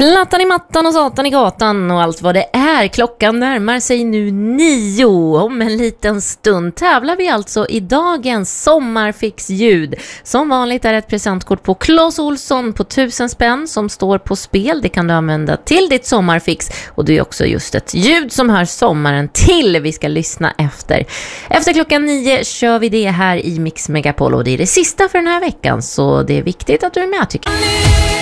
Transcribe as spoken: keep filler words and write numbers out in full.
Plattan i mattan och satan i gatan och allt vad det är. Klockan närmar sig nu nio. Om en liten stund tävlar vi alltså i dagens sommarfix-ljud. Som vanligt är ett presentkort på Clas Ohlson på tusen spänn som står på spel. Det kan du använda till ditt sommarfix. Och det är också just ett ljud som hör sommaren till. Vi ska lyssna efter. Efter klockan nio kör vi det här i Mix Megapol. Och det är det sista för den här veckan. Så det är viktigt att du är med, tycker jag.